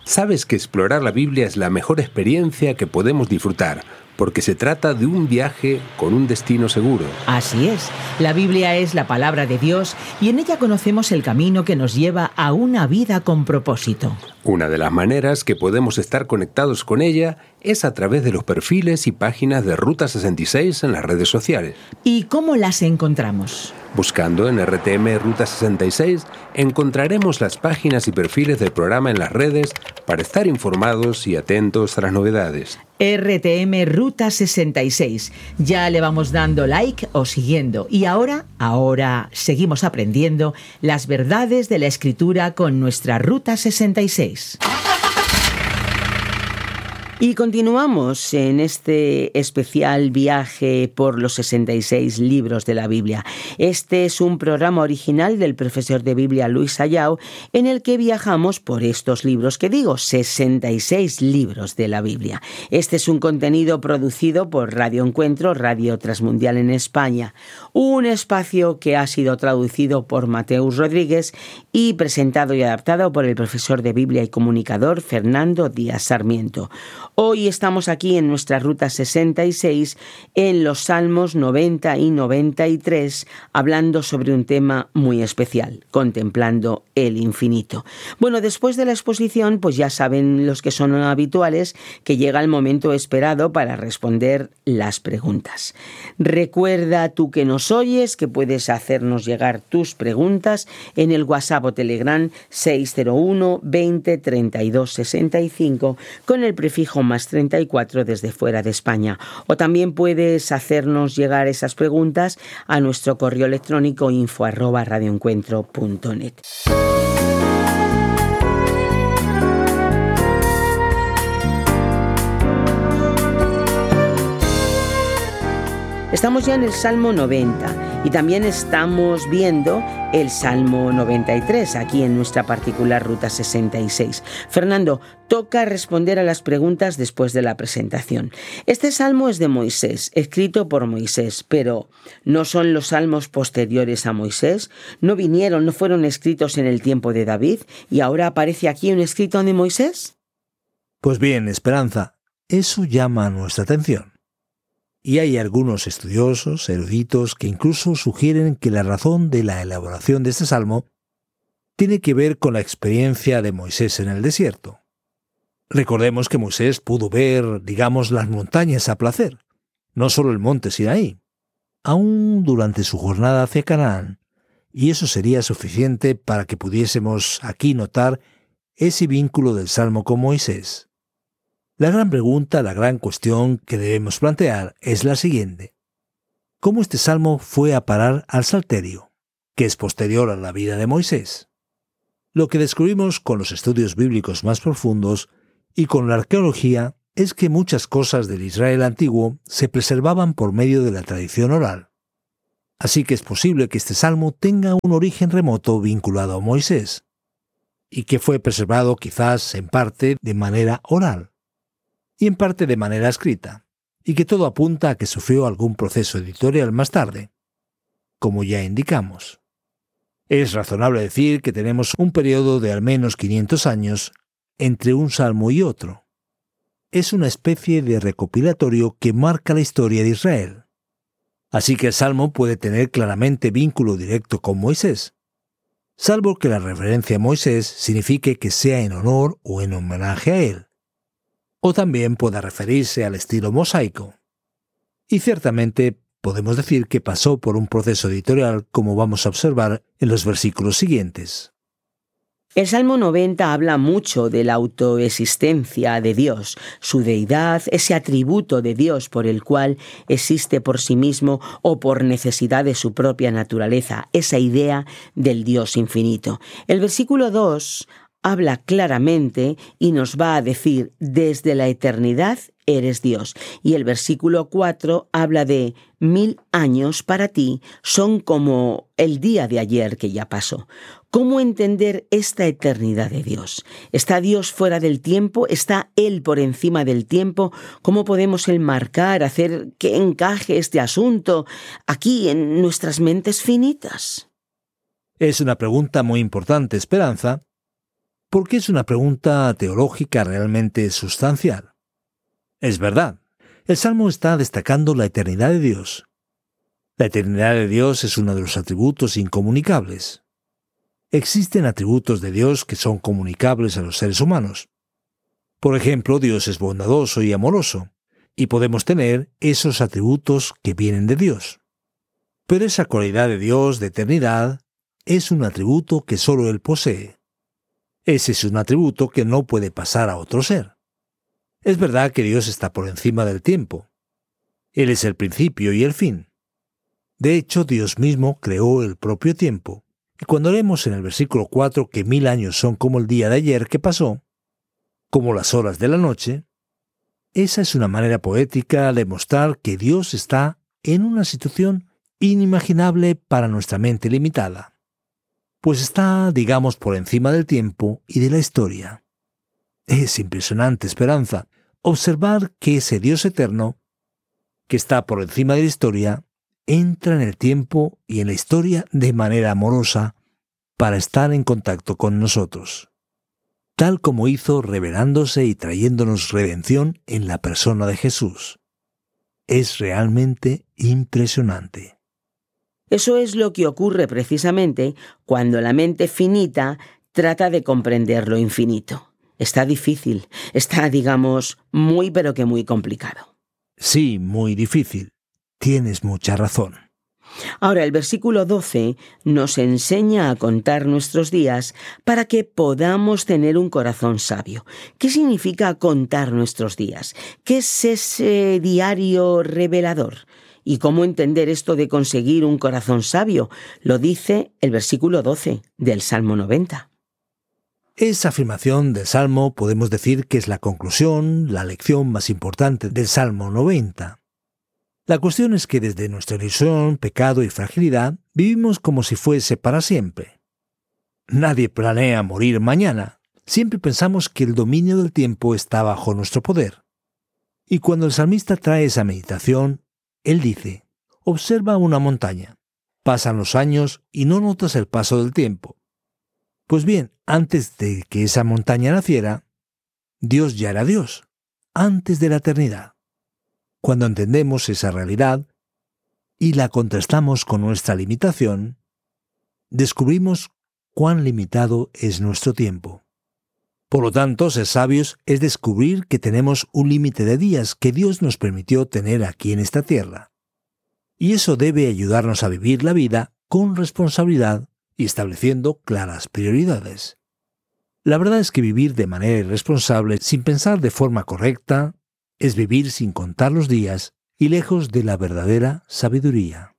Sabes que explorar la Biblia es la mejor experiencia que podemos disfrutar, porque se trata de un viaje con un destino seguro. Así es, la Biblia es la palabra de Dios y en ella conocemos el camino que nos lleva a una vida con propósito. Una de las maneras que podemos estar conectados con ella es a través de los perfiles y páginas de Ruta 66 en las redes sociales. ¿Y cómo las encontramos? Buscando en RTM Ruta 66 encontraremos las páginas y perfiles del programa en las redes para estar informados y atentos a las novedades. RTM Ruta 66. Ya le vamos dando like o siguiendo. Y ahora seguimos aprendiendo las verdades de la Escritura con nuestra Ruta 66. Y continuamos en este especial viaje por los 66 libros de la Biblia. Este es un programa original del profesor de Biblia Luis Ayau, en el que viajamos por estos libros 66 libros de la Biblia. Este es un contenido producido por Radio Encuentro, Radio Transmundial en España, un espacio que ha sido traducido por Mateus Rodríguez y presentado y adaptado por el profesor de Biblia y comunicador Fernando Díaz Sarmiento. Hoy estamos aquí en nuestra Ruta 66, en los Salmos 90 y 93, hablando sobre un tema muy especial, contemplando el infinito. Bueno, después de la exposición, pues ya saben los que son habituales que llega el momento esperado para responder las preguntas. Recuerda tú que nos oyes que puedes hacernos llegar tus preguntas en el WhatsApp o Telegram 601 20 32 65 con el prefijo más 34 desde fuera de España. O también puedes hacernos llegar esas preguntas a nuestro correo electrónico info@radioencuentro.net. Estamos ya en el Salmo 90 y también estamos viendo el Salmo 93 aquí en nuestra particular Ruta 66. Fernando, toca responder a las preguntas después de la presentación. Este salmo es de Moisés, escrito por Moisés, pero ¿no son los salmos posteriores a Moisés? ¿No fueron escritos en el tiempo de David y ahora aparece aquí un escrito de Moisés? Pues bien, Esperanza, eso llama nuestra atención. Y hay algunos estudiosos, eruditos, que incluso sugieren que la razón de la elaboración de este salmo tiene que ver con la experiencia de Moisés en el desierto. Recordemos que Moisés pudo ver, las montañas a placer, no solo el monte Sinaí, aún durante su jornada hacia Canaán, y eso sería suficiente para que pudiésemos aquí notar ese vínculo del salmo con Moisés. La gran pregunta, la gran cuestión que debemos plantear es la siguiente. ¿Cómo este salmo fue a parar al Salterio, que es posterior a la vida de Moisés? Lo que descubrimos con los estudios bíblicos más profundos y con la arqueología es que muchas cosas del Israel antiguo se preservaban por medio de la tradición oral. Así que es posible que este salmo tenga un origen remoto vinculado a Moisés, y que fue preservado quizás en parte de manera oral y en parte de manera escrita, y que todo apunta a que sufrió algún proceso editorial más tarde, como ya indicamos. Es razonable decir que tenemos un periodo de al menos 500 años entre un salmo y otro. Es una especie de recopilatorio que marca la historia de Israel. Así que el salmo puede tener claramente vínculo directo con Moisés, salvo que la referencia a Moisés signifique que sea en honor o en homenaje a él, o también pueda referirse al estilo mosaico. Y ciertamente podemos decir que pasó por un proceso editorial, como vamos a observar en los versículos siguientes. El Salmo 90 habla mucho de la autoexistencia de Dios, su deidad, ese atributo de Dios por el cual existe por sí mismo o por necesidad de su propia naturaleza, esa idea del Dios infinito. El versículo 2 habla claramente y nos va a decir, desde la eternidad eres Dios. Y el versículo 4 habla de 1000 años para ti son como el día de ayer que ya pasó. ¿Cómo entender esta eternidad de Dios? ¿Está Dios fuera del tiempo? ¿Está Él por encima del tiempo? ¿Cómo podemos enmarcar, hacer que encaje este asunto aquí en nuestras mentes finitas? Es una pregunta muy importante, Esperanza, porque es una pregunta teológica realmente sustancial. Es verdad, el Salmo está destacando la eternidad de Dios. La eternidad de Dios es uno de los atributos incomunicables. Existen atributos de Dios que son comunicables a los seres humanos. Por ejemplo, Dios es bondadoso y amoroso, y podemos tener esos atributos que vienen de Dios. Pero esa cualidad de Dios, de eternidad, es un atributo que solo Él posee. Ese es un atributo que no puede pasar a otro ser. Es verdad que Dios está por encima del tiempo. Él es el principio y el fin. De hecho, Dios mismo creó el propio tiempo. Y cuando leemos en el versículo 4 que 1000 años son como el día de ayer que pasó, como las horas de la noche, esa es una manera poética de mostrar que Dios está en una situación inimaginable para nuestra mente limitada, pues está, digamos, por encima del tiempo y de la historia. Es impresionante, Esperanza, observar que ese Dios eterno, que está por encima de la historia, entra en el tiempo y en la historia de manera amorosa para estar en contacto con nosotros, tal como hizo revelándose y trayéndonos redención en la persona de Jesús. Es realmente impresionante. Eso es lo que ocurre precisamente cuando la mente finita trata de comprender lo infinito. Está difícil, está, digamos, muy pero que muy complicado. Sí, muy difícil. Tienes mucha razón. Ahora, el versículo 12 nos enseña a contar nuestros días para que podamos tener un corazón sabio. ¿Qué significa contar nuestros días? ¿Qué es ese diario revelador? ¿Y cómo entender esto de conseguir un corazón sabio? Lo dice el versículo 12 del Salmo 90. Esa afirmación del Salmo podemos decir que es la conclusión, la lección más importante del Salmo 90. La cuestión es que desde nuestra ilusión, pecado y fragilidad vivimos como si fuese para siempre. Nadie planea morir mañana. Siempre pensamos que el dominio del tiempo está bajo nuestro poder. Y cuando el salmista trae esa meditación, él dice, observa una montaña. Pasan los años y no notas el paso del tiempo. Pues bien, antes de que esa montaña naciera, Dios ya era Dios, antes de la eternidad. Cuando entendemos esa realidad y la contrastamos con nuestra limitación, descubrimos cuán limitado es nuestro tiempo. Por lo tanto, ser sabios es descubrir que tenemos un límite de días que Dios nos permitió tener aquí en esta tierra. Y eso debe ayudarnos a vivir la vida con responsabilidad y estableciendo claras prioridades. La verdad es que vivir de manera irresponsable, sin pensar de forma correcta, es vivir sin contar los días y lejos de la verdadera sabiduría.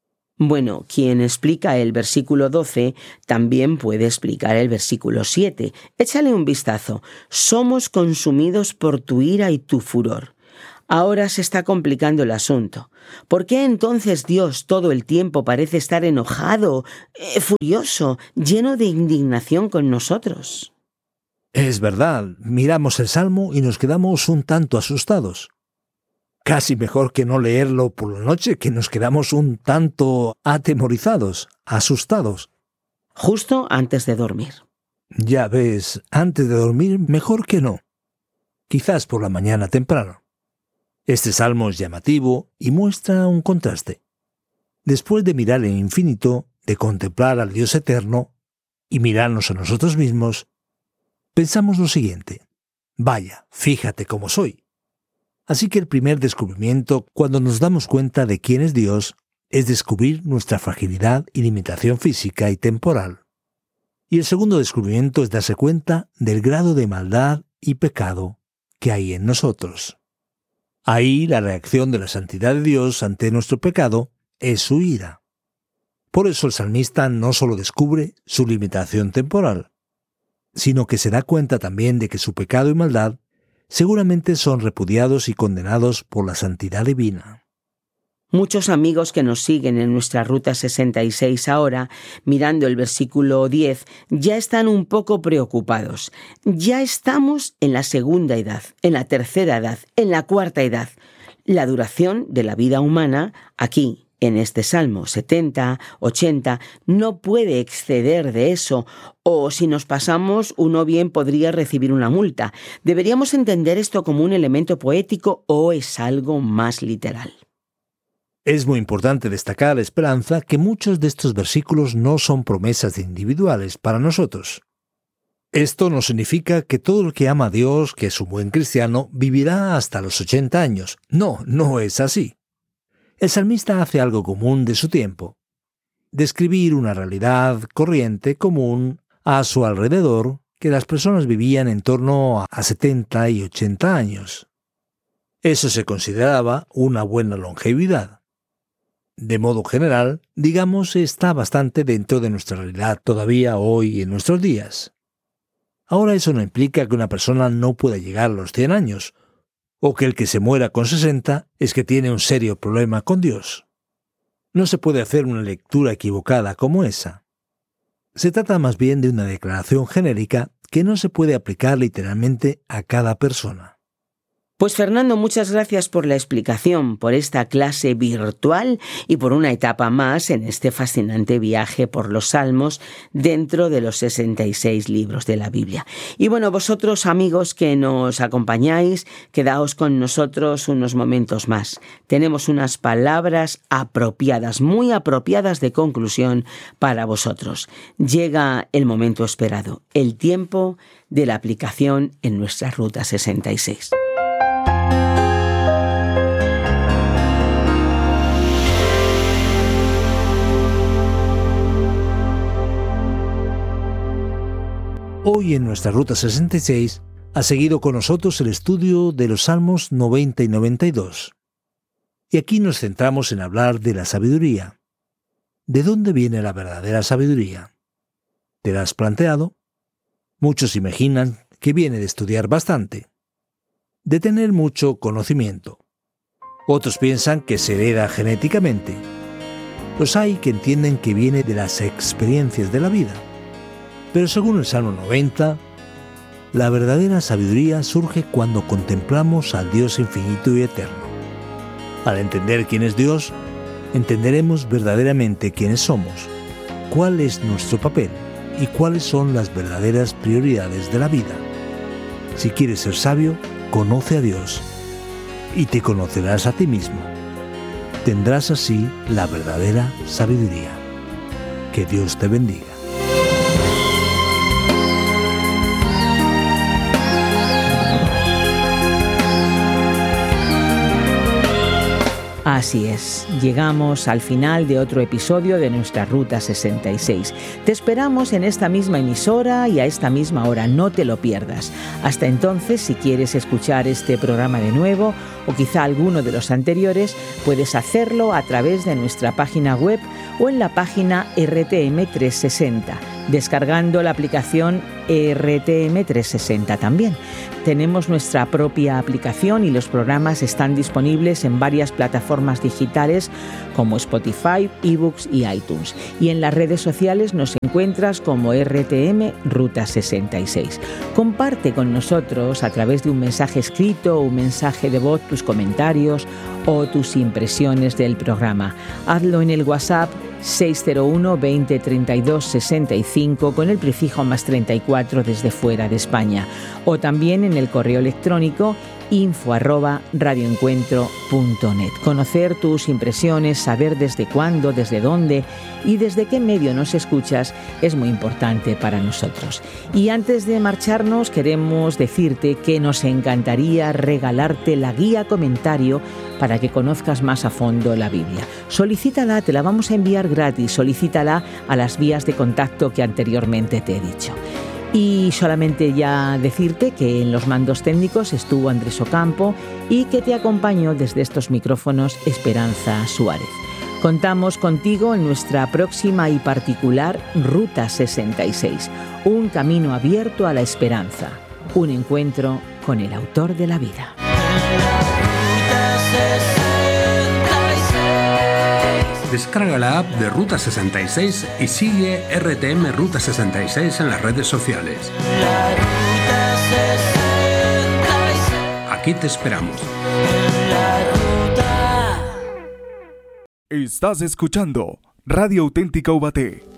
Bueno, quien explica el versículo 12 también puede explicar el versículo 7. Échale un vistazo. Somos consumidos por tu ira y tu furor. Ahora se está complicando el asunto. ¿Por qué entonces Dios todo el tiempo parece estar enojado, furioso, lleno de indignación con nosotros? Es verdad, miramos el Salmo y nos quedamos un tanto asustados. Casi mejor que no leerlo por la noche, que nos quedamos un tanto atemorizados, asustados. Justo antes de dormir. Ya ves, antes de dormir mejor que no. Quizás por la mañana temprano. Este salmo es llamativo y muestra un contraste. Después de mirar el infinito, de contemplar al Dios eterno y mirarnos a nosotros mismos, pensamos lo siguiente: vaya, fíjate cómo soy. Así que el primer descubrimiento, cuando nos damos cuenta de quién es Dios, es descubrir nuestra fragilidad y limitación física y temporal. Y el segundo descubrimiento es darse cuenta del grado de maldad y pecado que hay en nosotros. Ahí la reacción de la santidad de Dios ante nuestro pecado es su ira. Por eso el salmista no solo descubre su limitación temporal, sino que se da cuenta también de que su pecado y maldad seguramente son repudiados y condenados por la santidad divina. Muchos amigos que nos siguen en nuestra Ruta 66 ahora, mirando el versículo 10, ya están un poco preocupados. Ya estamos en la segunda edad, en la tercera edad, en la cuarta edad. La duración de la vida humana aquí, en este Salmo, 70, 80, no puede exceder de eso, o si nos pasamos, uno bien podría recibir una multa. ¿Deberíamos entender esto como un elemento poético o es algo más literal? Es muy importante destacar a la esperanza que muchos de estos versículos no son promesas individuales para nosotros. Esto no significa que todo el que ama a Dios, que es un buen cristiano, vivirá hasta los 80 años. No es así. El salmista hace algo común de su tiempo: describir una realidad corriente común a su alrededor, que las personas vivían en torno a 70 y 80 años. Eso se consideraba una buena longevidad. De modo general, digamos, está bastante dentro de nuestra realidad todavía hoy en nuestros días. Ahora eso no implica que una persona no pueda llegar a los 100 años, o que el que se muera con 60 es que tiene un serio problema con Dios. No se puede hacer una lectura equivocada como esa. Se trata más bien de una declaración genérica que no se puede aplicar literalmente a cada persona. Pues Fernando, muchas gracias por la explicación, por esta clase virtual y por una etapa más en este fascinante viaje por los Salmos dentro de los 66 libros de la Biblia. Y bueno, vosotros amigos que nos acompañáis, quedaos con nosotros unos momentos más. Tenemos unas palabras apropiadas, muy apropiadas de conclusión para vosotros. Llega el momento esperado, el tiempo de la aplicación en nuestra Ruta 66. Hoy en nuestra Ruta 66 ha seguido con nosotros el estudio de los Salmos 90 y 92. Y aquí nos centramos en hablar de la sabiduría. ¿De dónde viene la verdadera sabiduría? ¿Te la has planteado? Muchos imaginan que viene de estudiar bastante, de tener mucho conocimiento. Otros piensan que se hereda genéticamente. Los hay que entienden que viene de las experiencias de la vida. Pero según el Salmo 90, la verdadera sabiduría surge cuando contemplamos al Dios infinito y eterno. Al entender quién es Dios, entenderemos verdaderamente quiénes somos, cuál es nuestro papel y cuáles son las verdaderas prioridades de la vida. Si quieres ser sabio, conoce a Dios y te conocerás a ti mismo. Tendrás así la verdadera sabiduría. Que Dios te bendiga. Así es, llegamos al final de otro episodio de nuestra Ruta 66. Te esperamos en esta misma emisora y a esta misma hora, no te lo pierdas. Hasta entonces, si quieres escuchar este programa de nuevo o quizá alguno de los anteriores, puedes hacerlo a través de nuestra página web o en la página RTM 360, descargando la aplicación RTM 360 también. Tenemos nuestra propia aplicación y los programas están disponibles en varias plataformas digitales como Spotify, eBooks y iTunes. Y en las redes sociales nos encuentras como RTM Ruta 66. Comparte con nosotros a través de un mensaje escrito o un mensaje de voz tus comentarios o tus impresiones del programa. Hazlo en el WhatsApp 601 20 32 65 con el prefijo +34 desde fuera de España, o también en el correo electrónico info@radioencuentro.net. Conocer tus impresiones, saber desde cuándo, desde dónde y desde qué medio nos escuchas es muy importante para nosotros. Y antes de marcharnos, queremos decirte que nos encantaría regalarte la guía comentario para que conozcas más a fondo la Biblia. Solicítala, te la vamos a enviar gratis. Solicítala a las vías de contacto que anteriormente te he dicho. Y solamente ya decirte que en los mandos técnicos estuvo Andrés Ocampo y que te acompañó desde estos micrófonos Esperanza Suárez. Contamos contigo en nuestra próxima y particular Ruta 66, un camino abierto a la esperanza, un encuentro con el autor de la vida. Descarga la app de Ruta 66 y sigue RTM Ruta 66 en las redes sociales. Aquí te esperamos. Estás escuchando Radio Auténtica Ubaté.